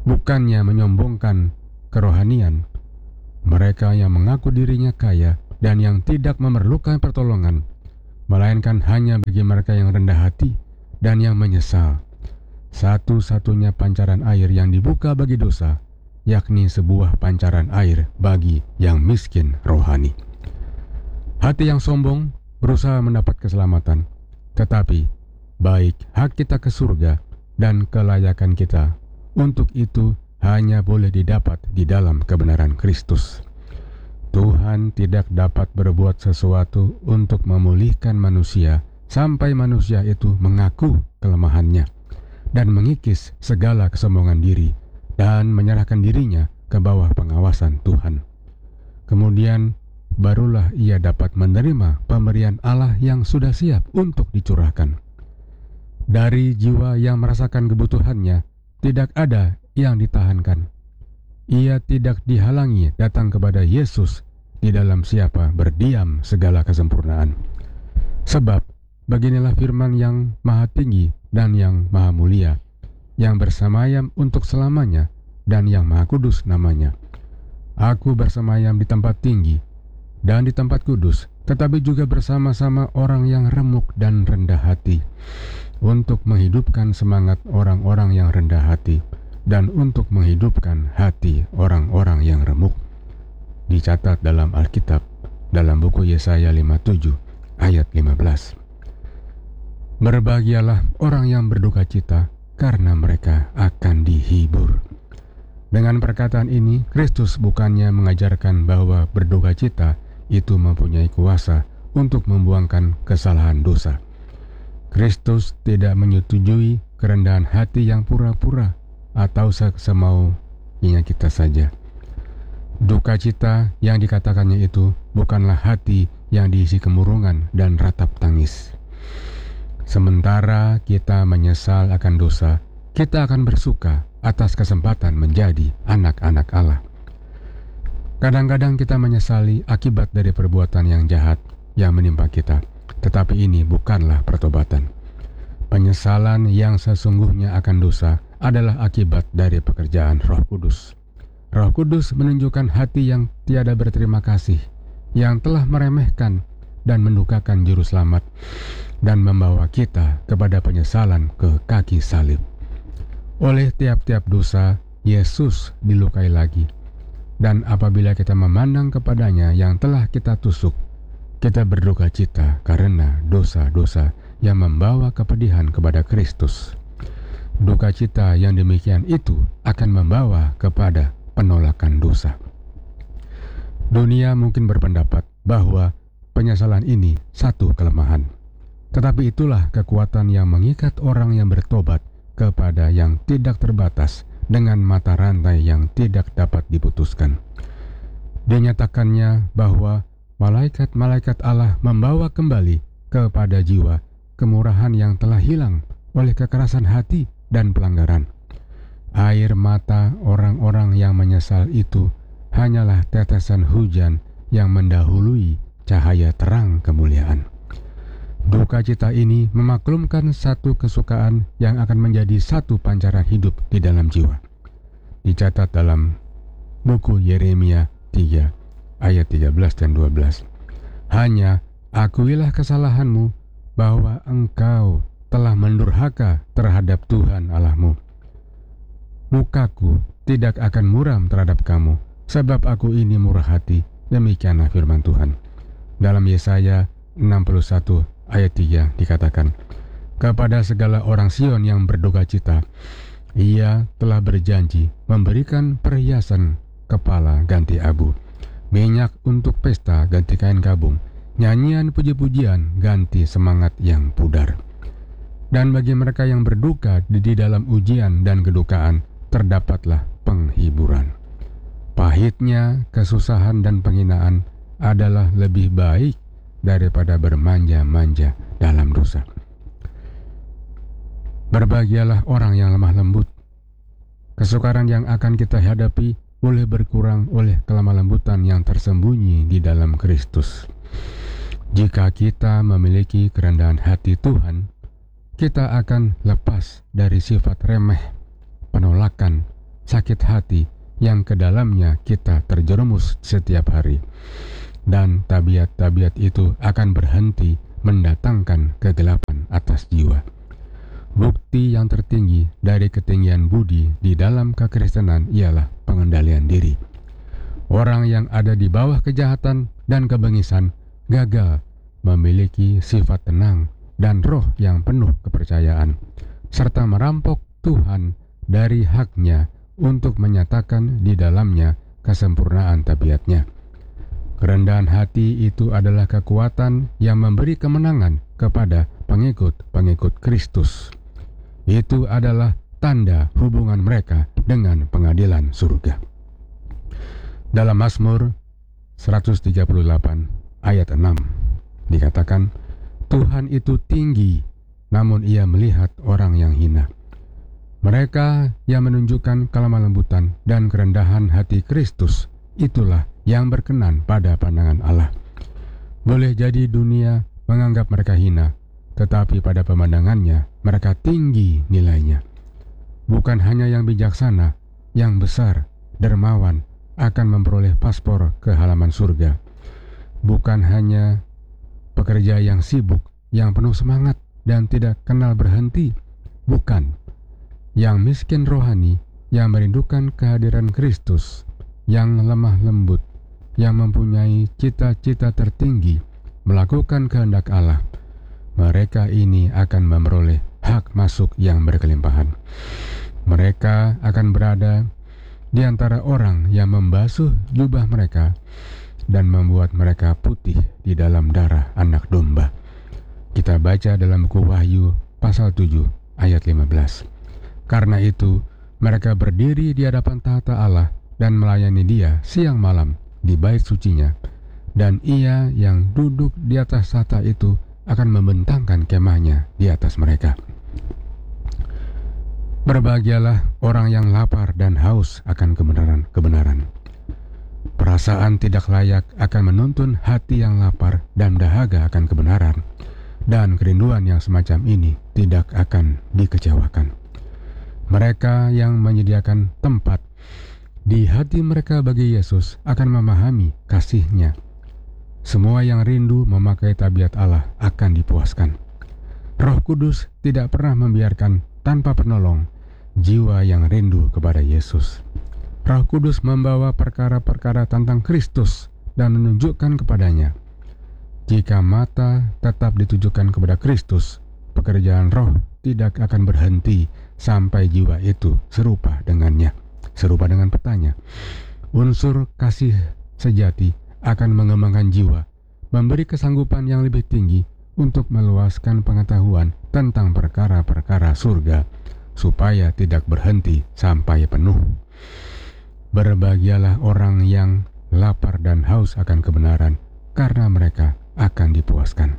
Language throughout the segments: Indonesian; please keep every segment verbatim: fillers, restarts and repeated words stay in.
bukannya menyombongkan kerohanian. Mereka yang mengaku dirinya kaya dan yang tidak memerlukan pertolongan, melainkan hanya bagi mereka yang rendah hati dan yang menyesal. Satu-satunya pancaran air yang dibuka bagi dosa, yakni sebuah pancaran air bagi yang miskin rohani. Hati yang sombong berusaha mendapat keselamatan, tetapi baik hak kita ke surga dan kelayakan kita untuk itu hanya boleh didapat di dalam kebenaran Kristus. Tuhan tidak dapat berbuat sesuatu untuk memulihkan manusia sampai manusia itu mengaku kelemahannya dan mengikis segala kesombongan diri dan menyerahkan dirinya ke bawah pengawasan Tuhan. Kemudian barulah ia dapat menerima pemberian Allah yang sudah siap untuk dicurahkan. Dari jiwa yang merasakan kebutuhannya, tidak ada yang ditahankan. Ia tidak dihalangi datang kepada Yesus, di dalam siapa berdiam segala kesempurnaan. Sebab beginilah firman yang maha tinggi dan yang maha mulia, yang bersemayam untuk selamanya dan yang maha kudus namanya. Aku bersemayam di tempat tinggi dan di tempat kudus, tetapi juga bersama-sama orang yang remuk dan rendah hati, untuk menghidupkan semangat orang-orang yang rendah hati dan untuk menghidupkan hati orang-orang yang remuk. Dicatat dalam Alkitab, dalam buku Yesaya lima puluh tujuh ayat lima belas. Berbahagialah orang yang berduka cita, karena mereka akan dihibur. Dengan perkataan ini, Kristus bukannya mengajarkan bahwa berduka cita itu mempunyai kuasa untuk membuangkan kesalahan dosa. Kristus tidak menyetujui kerendahan hati yang pura-pura atau semaunya kita saja. Duka cita yang dikatakannya itu bukanlah hati yang diisi kemurungan dan ratap tangis. Sementara kita menyesal akan dosa, kita akan bersuka atas kesempatan menjadi anak-anak Allah. Kadang-kadang kita menyesali akibat dari perbuatan yang jahat yang menimpa kita, tetapi ini bukanlah pertobatan. Penyesalan yang sesungguhnya akan dosa adalah akibat dari pekerjaan Roh Kudus. Roh Kudus menunjukkan hati yang tiada berterima kasih, yang telah meremehkan dan mendukakan juru selamat, dan membawa kita kepada penyesalan ke kaki salib. Oleh tiap-tiap dosa, Yesus dilukai lagi. Dan apabila kita memandang kepadanya yang telah kita tusuk, kita berduka cita karena dosa-dosa yang membawa kepedihan kepada Kristus. Duka cita yang demikian itu akan membawa kepada penolakan dosa. Dunia mungkin berpendapat bahwa penyesalan ini satu kelemahan, tetapi itulah kekuatan yang mengikat orang yang bertobat kepada yang tidak terbatas dengan mata rantai yang tidak dapat diputuskan. Dinyatakannya bahwa malaikat-malaikat Allah membawa kembali kepada jiwa kemurahan yang telah hilang oleh kekerasan hati dan pelanggaran. Air mata orang-orang yang menyesal itu hanyalah tetesan hujan yang mendahului cahaya terang kemuliaan. Duka cita ini memaklumkan satu kesukaan yang akan menjadi satu pancaran hidup di dalam jiwa. Dicatat dalam buku Yeremia tiga ayat tiga belas dan dua belas. Hanya akuilah kesalahanmu bahwa engkau telah mendurhaka terhadap Tuhan Allahmu. Mukaku tidak akan muram terhadap kamu, sebab aku ini murah hati. Demikianlah firman Tuhan. Dalam Yesaya enam puluh satu ayat tiga dikatakan, kepada segala orang Sion yang berduka cita, Ia telah berjanji memberikan perhiasan kepala ganti abu, minyak untuk pesta ganti kain kabung, nyanyian puji-pujian ganti semangat yang pudar. Dan bagi mereka yang berduka di dalam ujian dan kedukaan, terdapatlah penghiburan. Pahitnya kesusahan dan penghinaan adalah lebih baik daripada bermanja-manja dalam dosa. Berbahagialah orang yang lemah lembut. Kesukaran yang akan kita hadapi boleh berkurang oleh kelemah lembutan yang tersembunyi di dalam Kristus. Jika kita memiliki kerendahan hati Tuhan, kita akan lepas dari sifat remeh, penolakan, sakit hati yang ke dalamnya kita terjerumus setiap hari. Dan tabiat-tabiat itu akan berhenti mendatangkan kegelapan atas jiwa. Bukti yang tertinggi dari ketinggian budi di dalam kekristenan ialah pengendalian diri. Orang yang ada di bawah kejahatan dan kebengisan gagal memiliki sifat tenang dan roh yang penuh kepercayaan, serta merampok Tuhan dari haknya untuk menyatakan di dalamnya kesempurnaan tabiatnya. Kerendahan hati itu adalah kekuatan yang memberi kemenangan kepada pengikut-pengikut Kristus. Itu adalah tanda hubungan mereka dengan pengadilan surga. Dalam Mazmur seratus tiga puluh delapan ayat enam dikatakan, Tuhan itu tinggi, namun ia melihat orang yang hina. Mereka yang menunjukkan kelemah lembutan dan kerendahan hati Kristus, itulah yang berkenan pada pandangan Allah. Boleh jadi dunia menganggap mereka hina, tetapi pada pemandangannya mereka tinggi nilainya. Bukan hanya yang bijaksana, yang besar, dermawan akan memperoleh paspor ke halaman surga. Bukan hanya pekerja yang sibuk, yang penuh semangat dan tidak kenal berhenti. Bukan. Yang miskin rohani, yang merindukan kehadiran Kristus, yang lemah lembut, yang mempunyai cita-cita tertinggi, melakukan kehendak Allah, mereka ini akan memperoleh hak masuk yang berkelimpahan. Mereka akan berada di antara orang yang membasuh jubah mereka dan membuat mereka putih di dalam darah anak domba. Kita baca dalam buku Wahyu pasal tujuh ayat lima belas. Karena itu mereka berdiri di hadapan tahta Allah dan melayani Dia siang malam di bait sucinya, dan Ia yang duduk di atas tahta itu akan membentangkan kemahnya di atas mereka. Berbahagialah orang yang lapar dan haus akan kebenaran-kebenaran. Perasaan tidak layak akan menuntun hati yang lapar dan dahaga akan kebenaran, dan kerinduan yang semacam ini tidak akan dikecewakan. Mereka yang menyediakan tempat di hati mereka bagi Yesus akan memahami kasih-Nya. Semua yang rindu memakai tabiat Allah akan dipuaskan. Roh Kudus tidak pernah membiarkan tanpa penolong jiwa yang rindu kepada Yesus. Roh Kudus membawa perkara-perkara tentang Kristus dan menunjukkan kepadanya. Jika mata tetap ditujukan kepada Kristus, pekerjaan roh tidak akan berhenti sampai jiwa itu serupa dengannya, serupa dengan petanya. Unsur kasih sejati akan mengembangkan jiwa, memberi kesanggupan yang lebih tinggi untuk meluaskan pengetahuan tentang perkara-perkara surga, supaya tidak berhenti sampai penuh. Berbahagialah orang yang lapar dan haus akan kebenaran, karena mereka akan dipuaskan.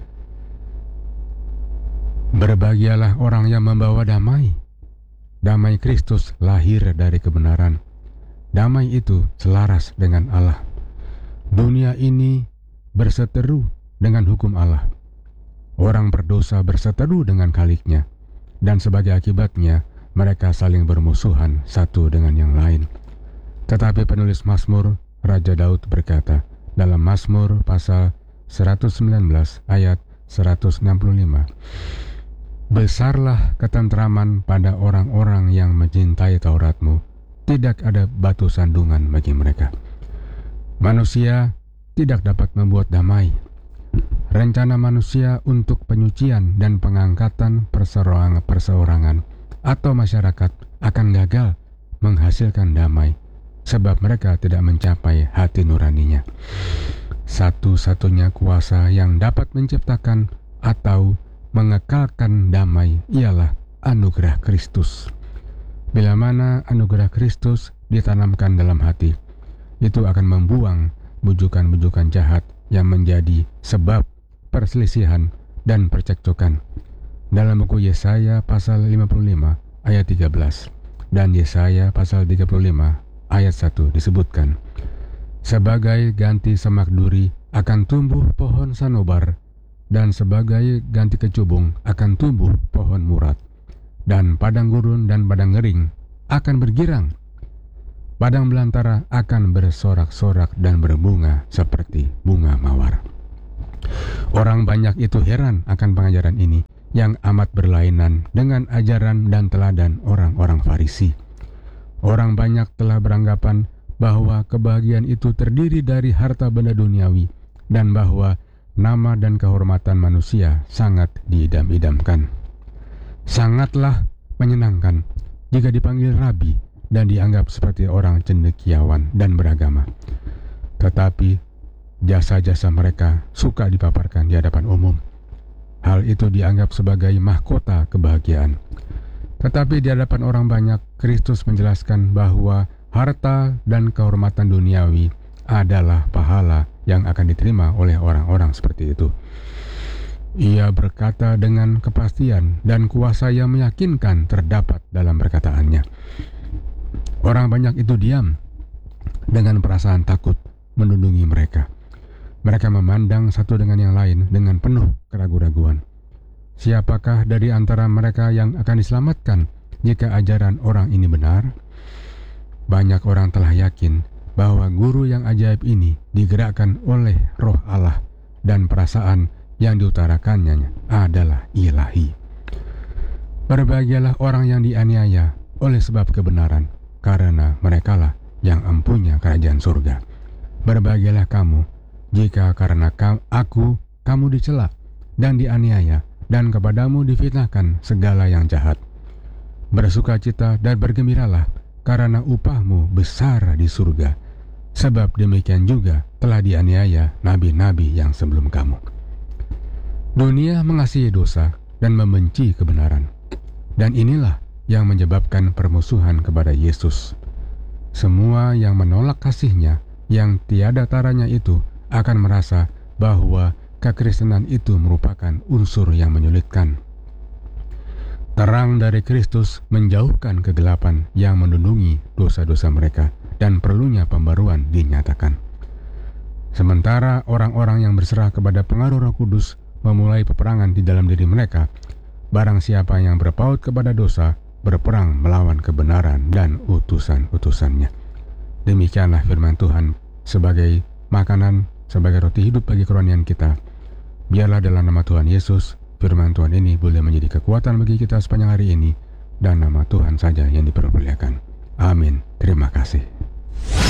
Berbahagialah orang yang membawa damai. Damai Kristus lahir dari kebenaran. Damai itu selaras dengan Allah. Dunia ini berseteru dengan hukum Allah. Orang berdosa berseteru dengan Khalik-Nya, dan sebagai akibatnya mereka saling bermusuhan satu dengan yang lain. Tetapi penulis Mazmur, Raja Daud berkata dalam Mazmur pasal seratus sembilan belas ayat seratus enam puluh lima, besarlah ketentraman pada orang-orang yang mencintai Taurat-Mu, tidak ada batu sandungan bagi mereka. Manusia tidak dapat membuat damai. Rencana manusia untuk penyucian dan pengangkatan perseorangan atau masyarakat akan gagal menghasilkan damai, sebab mereka tidak mencapai hati nuraninya. Satu-satunya kuasa yang dapat menciptakan atau mengekalkan damai ialah anugerah Kristus. Bila mana anugerah Kristus ditanamkan dalam hati, itu akan membuang bujukan-bujukan jahat yang menjadi sebab perselisihan dan percekcokan. Dalam buku Yesaya pasal lima puluh lima ayat tiga belas dan Yesaya pasal tiga puluh lima ayat satu disebutkan, sebagai ganti semak duri akan tumbuh pohon sanobar, dan sebagai ganti kecubung akan tumbuh pohon murad, dan padang gurun dan padang ngering akan bergirang. Padang belantara akan bersorak-sorak dan berbunga seperti bunga mawar. Orang banyak itu heran akan pengajaran ini yang amat berlainan dengan ajaran dan teladan orang-orang Farisi. Orang banyak telah beranggapan bahwa kebahagiaan itu terdiri dari harta benda duniawi dan bahwa nama dan kehormatan manusia sangat diidam-idamkan. Sangatlah menyenangkan jika dipanggil rabi dan dianggap seperti orang cendekiawan dan beragama. Tetapi jasa-jasa mereka suka dipaparkan di hadapan umum. Hal itu dianggap sebagai mahkota kebahagiaan. Tetapi di hadapan orang banyak, Kristus menjelaskan bahwa harta dan kehormatan duniawi adalah pahala yang akan diterima oleh orang-orang seperti itu. Ia berkata dengan kepastian dan kuasa yang meyakinkan terdapat dalam perkataannya. Orang banyak itu diam dengan perasaan takut menundungi mereka. Mereka memandang satu dengan yang lain dengan penuh keraguan-raguan. Siapakah dari antara mereka yang akan diselamatkan jika ajaran orang ini benar? Banyak orang telah yakin bahwa guru yang ajaib ini digerakkan oleh Roh Allah dan perasaan yang diutarakannya adalah ilahi. Berbahagialah orang yang dianiaya oleh sebab kebenaran, karena merekalah yang empunya kerajaan surga. Berbahagialah kamu jika karena aku kamu dicela dan dianiaya dan kepadamu difitnahkan segala yang jahat. Bersukacita dan bergembiralah karena upahmu besar di surga, sebab demikian juga telah dianiaya nabi-nabi yang sebelum kamu. Dunia mengasihi dosa dan membenci kebenaran, dan inilah yang menyebabkan permusuhan kepada Yesus. Semua yang menolak kasih-Nya yang tiada taranya itu akan merasa bahwa kekristenan itu merupakan unsur yang menyulitkan. Terang dari Kristus menjauhkan kegelapan yang menundungi dosa-dosa mereka, dan perlunya pembaruan dinyatakan. Sementara orang-orang yang berserah kepada pengaruh Roh Kudus memulai peperangan di dalam diri mereka, barang siapa yang berpaut kepada dosa berperang melawan kebenaran dan utusan-utusannya. Demikianlah firman Tuhan sebagai makanan, sebagai roti hidup bagi kerohanian kita. Biarlah dalam nama Tuhan Yesus, firman Tuhan ini boleh menjadi kekuatan bagi kita sepanjang hari ini, dan nama Tuhan saja yang dipermuliakan. Amin. Terima kasih.